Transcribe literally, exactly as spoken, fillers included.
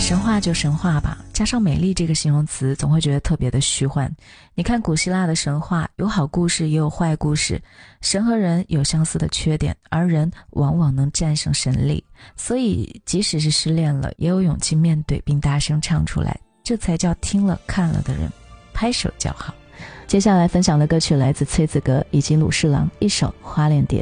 神话就神话吧，加上美丽这个形容词，总会觉得特别的虚幻。你看古希腊的神话，有好故事也有坏故事，神和人有相似的缺点，而人往往能战胜神力，所以即使是失恋了，也有勇气面对并大声唱出来，这才叫听了看了的人拍手叫好。接下来分享的歌曲来自崔子格以及鲁侍郎，一首《花恋蝶》。